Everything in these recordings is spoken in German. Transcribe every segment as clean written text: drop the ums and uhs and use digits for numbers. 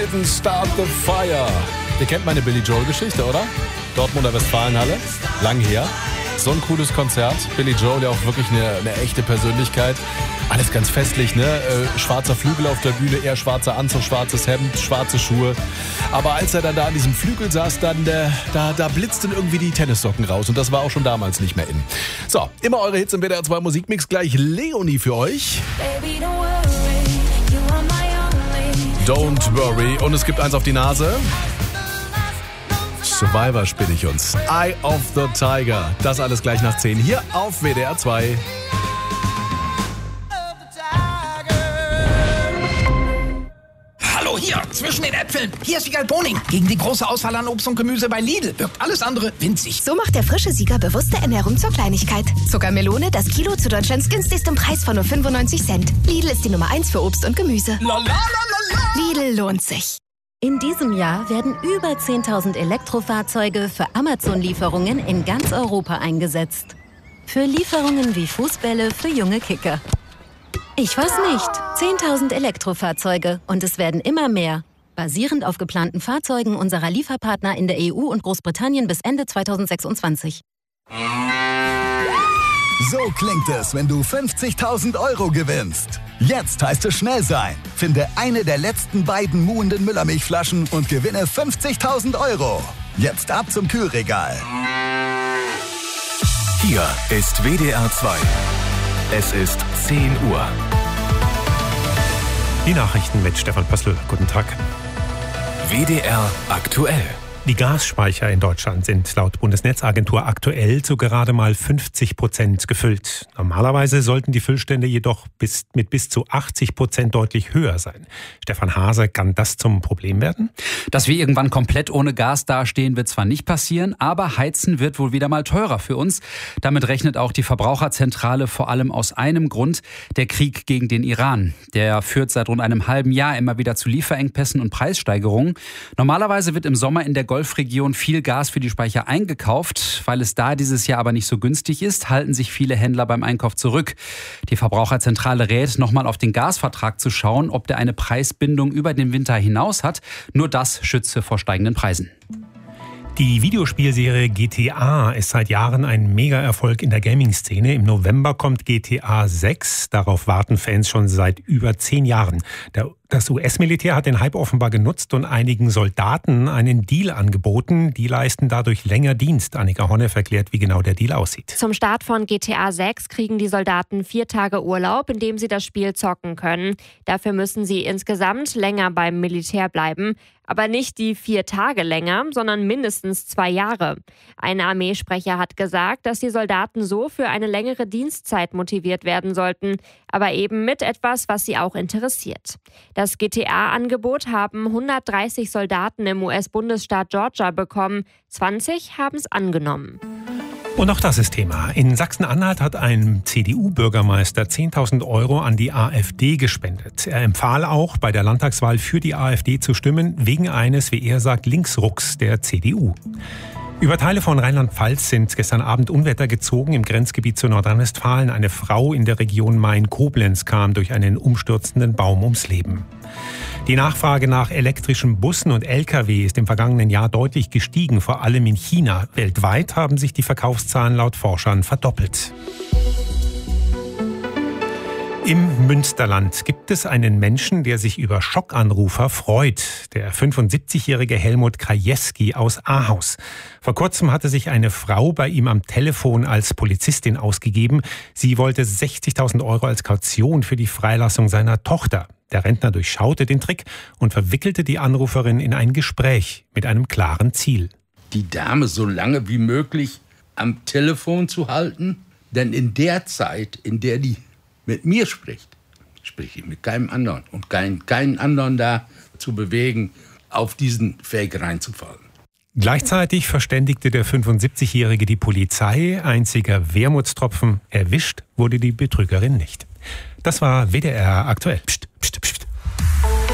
Didn't Start the Fire. Ihr kennt meine Billy Joel-Geschichte, oder? Dortmunder Westfalenhalle, lang her. So ein cooles Konzert. Billy Joel, ja auch wirklich eine echte Persönlichkeit. Alles ganz festlich, ne? Schwarzer Flügel auf der Bühne, eher schwarzer Anzug, schwarzes Hemd, schwarze Schuhe. Aber als er dann da an diesem Flügel saß, dann da blitzten irgendwie die Tennissocken raus. Und das war auch schon damals nicht mehr in. So, immer eure Hits im WDR 2 Musikmix. Gleich Leonie für euch. Baby, don't worry, you are my only. Don't worry. Und es gibt eins auf die Nase. Survivor spinne ich uns. Eye of the Tiger. Das alles gleich nach 10 hier auf WDR 2. Hallo, hier, zwischen den Äpfeln. Hier ist Wiegald Boning. Gegen die große Auswahl an Obst und Gemüse bei Lidl wirkt alles andere winzig. So macht der frische Sieger bewusste Ernährung zur Kleinigkeit. Zuckermelone, das Kilo zu Deutschlands günstigstem Preis von nur 95 Cent. Lidl ist die Nummer 1 für Obst und Gemüse. Lidl lohnt sich. In diesem Jahr werden über 10.000 Elektrofahrzeuge für Amazon-Lieferungen in ganz Europa eingesetzt. Für Lieferungen wie Fußbälle für junge Kicker. Ich weiß nicht. 10.000 Elektrofahrzeuge und es werden immer mehr. Basierend auf geplanten Fahrzeugen unserer Lieferpartner in der EU und Großbritannien bis Ende 2026. So klingt es, wenn du 50.000 Euro gewinnst. Jetzt heißt es schnell sein. Finde eine der letzten beiden muhenden Müllermilchflaschen und gewinne 50.000 Euro. Jetzt ab zum Kühlregal. Hier ist WDR 2. Es ist 10 Uhr. Die Nachrichten mit Stefan Pössl. Guten Tag. WDR aktuell. Die Gasspeicher in Deutschland sind laut Bundesnetzagentur aktuell zu gerade mal 50% gefüllt. Normalerweise sollten die Füllstände jedoch mit bis zu 80% deutlich höher sein. Stefan Hase, kann das zum Problem werden? Dass wir irgendwann komplett ohne Gas dastehen, wird zwar nicht passieren, aber Heizen wird wohl wieder mal teurer für uns. Damit rechnet auch die Verbraucherzentrale vor allem aus einem Grund: der Krieg gegen den Iran. Der führt seit rund einem halben Jahr immer wieder zu Lieferengpässen und Preissteigerungen. Normalerweise wird im Sommer in der Golfregion viel Gas für die Speicher eingekauft. Weil es da dieses Jahr aber nicht so günstig ist, halten sich viele Händler beim Einkauf zurück. Die Verbraucherzentrale rät, nochmal auf den Gasvertrag zu schauen, ob der eine Preisbindung über den Winter hinaus hat. Nur das schütze vor steigenden Preisen. Die Videospielserie GTA ist seit Jahren ein Mega-Erfolg in der Gaming-Szene. Im November kommt GTA 6. Darauf warten Fans schon seit über 10 Jahren. Das US-Militär hat den Hype offenbar genutzt und einigen Soldaten einen Deal angeboten. Die leisten dadurch länger Dienst. Annika Honneff erklärt, wie genau der Deal aussieht. Zum Start von GTA 6 kriegen die Soldaten 4 Tage Urlaub, in dem sie das Spiel zocken können. Dafür müssen sie insgesamt länger beim Militär bleiben. Aber nicht die 4 Tage länger, sondern mindestens 2 Jahre. Ein Armeesprecher hat gesagt, dass die Soldaten so für eine längere Dienstzeit motiviert werden sollten, aber eben mit etwas, was sie auch interessiert. Das GTA-Angebot haben 130 Soldaten im US-Bundesstaat Georgia bekommen. 20 haben es angenommen. Und auch das ist Thema. In Sachsen-Anhalt hat ein CDU-Bürgermeister 10.000 Euro an die AfD gespendet. Er empfahl auch, bei der Landtagswahl für die AfD zu stimmen, wegen eines, wie er sagt, Linksrucks der CDU. Über Teile von Rheinland-Pfalz sind gestern Abend Unwetter gezogen im Grenzgebiet zu Nordrhein-Westfalen. Eine Frau in der Region Main-Koblenz kam durch einen umstürzenden Baum ums Leben. Die Nachfrage nach elektrischen Bussen und Lkw ist im vergangenen Jahr deutlich gestiegen, vor allem in China. Weltweit haben sich die Verkaufszahlen laut Forschern verdoppelt. Im Münsterland gibt es einen Menschen, der sich über Schockanrufer freut. Der 75-jährige Helmut Krajewski aus Ahaus. Vor kurzem hatte sich eine Frau bei ihm am Telefon als Polizistin ausgegeben. Sie wollte 60.000 Euro als Kaution für die Freilassung seiner Tochter. Der Rentner durchschaute den Trick und verwickelte die Anruferin in ein Gespräch mit einem klaren Ziel. Die Dame so lange wie möglich am Telefon zu halten, denn in der Zeit, in der die mit mir spricht, spreche ich mit keinem anderen und keinen anderen da zu bewegen, auf diesen Fake reinzufallen. Gleichzeitig verständigte der 75-Jährige die Polizei. Einziger Wermutstropfen: erwischt wurde die Betrügerin nicht. Das war WDR aktuell. Psst, psst, psst.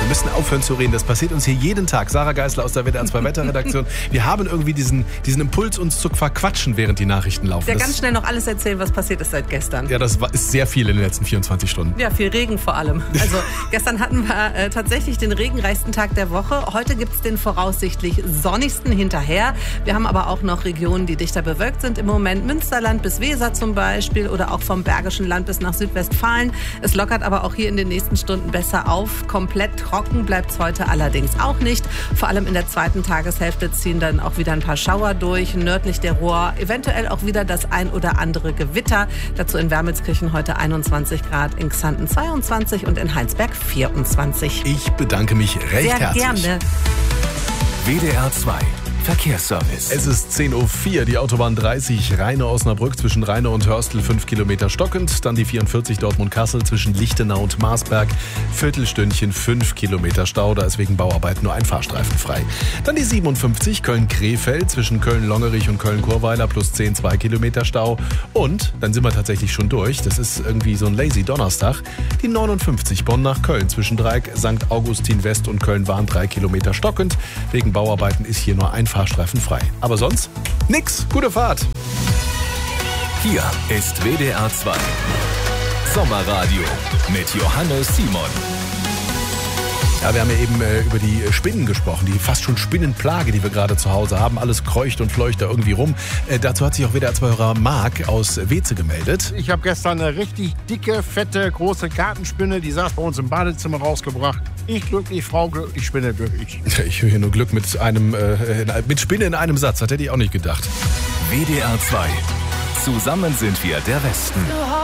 Wir müssen aufhören zu reden. Das passiert uns hier jeden Tag. Sarah Geisler aus der WDR 2 Wetterredaktion. Wir haben irgendwie diesen Impuls, uns zu verquatschen, während die Nachrichten laufen. Ja, ganz schnell noch alles erzählen, was passiert ist seit gestern. Ja, das ist sehr viel in den letzten 24 Stunden. Ja, viel Regen vor allem. Also gestern hatten wir tatsächlich den regenreichsten Tag der Woche. Heute gibt es den voraussichtlich sonnigsten hinterher. Wir haben aber auch noch Regionen, die dichter bewölkt sind im Moment. Münsterland bis Weser zum Beispiel oder auch vom Bergischen Land bis nach Südwestfalen. Es lockert aber auch hier in den nächsten Stunden besser auf. Komplett trocken bleibt es heute allerdings auch nicht. Vor allem in der zweiten Tageshälfte ziehen dann auch wieder ein paar Schauer durch. Nördlich der Ruhr eventuell auch wieder das ein oder andere Gewitter. Dazu in Wermelskirchen heute 21 Grad, in Xanten 22 und in Heinsberg 24. Ich bedanke mich recht herzlich. Sehr gerne. WDR 2 Verkehrsservice. Es ist 10:04 Uhr, die Autobahn 30 Rheine-Osnabrück zwischen Rheine und Hörstel 5 Kilometer stockend. Dann die 44 Dortmund-Kassel zwischen Lichtenau und Marsberg. Viertelstündchen 5 Kilometer Stau, da ist wegen Bauarbeiten nur ein Fahrstreifen frei. Dann die 57 Köln-Krefeld zwischen Köln-Longerich und Köln-Chorweiler plus 10, 2 Kilometer Stau. Und dann sind wir tatsächlich schon durch. Das ist irgendwie so ein lazy Donnerstag. Die 59 Bonn nach Köln zwischen Dreieck, St. Augustin West und Köln-Wahn 3 Kilometer stockend. Wegen Bauarbeiten ist hier nur ein Fahrstreifen frei. Aber sonst nix. Gute Fahrt. Hier ist WDR 2 Sommerradio mit Johannes Simon. Ja, wir haben ja eben über die Spinnen gesprochen, die fast schon Spinnenplage, die wir gerade zu Hause haben. Alles kreucht und fleucht da irgendwie rum. Dazu hat sich auch WDR 2-Hörer Marc aus Weze gemeldet. Ich habe gestern eine richtig dicke, fette, große Gartenspinne, die saß bei uns im Badezimmer rausgebracht. Ich glücklich, Frau glücklich, Spinne glücklich. Ich höre hier nur Glück mit Spinne in einem Satz, das hätte ich auch nicht gedacht. WDR 2. Zusammen sind wir der Westen.